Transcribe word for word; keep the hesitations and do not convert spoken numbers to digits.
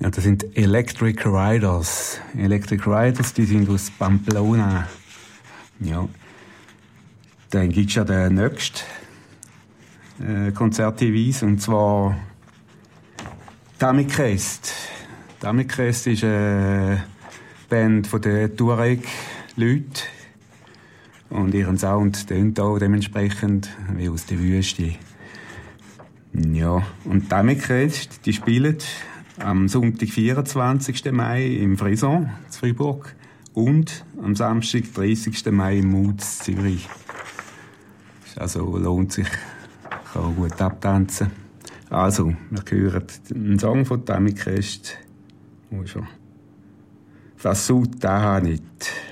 Ja, das sind Electric Riders. Electric Riders, die sind aus Pamplona. Ja. Dann gibt's ja den nächsten äh, Konzerthinweis, und zwar Damikest. Damikest ist eine Band von den Tuareg-Leuten. Und ihren Sound tönt auch dementsprechend wie aus der Wüste. Ja, und Damikest, die spielen am Sonntag, vierundzwanzigsten Mai im Frison, in Freiburg, und am Samstag, dreißigsten Mai im Moods, Zürich. Also lohnt sich, kann auch gut abtanzen. Also, wir hören einen Song von Damikest. Wo schon? Fassut da nicht.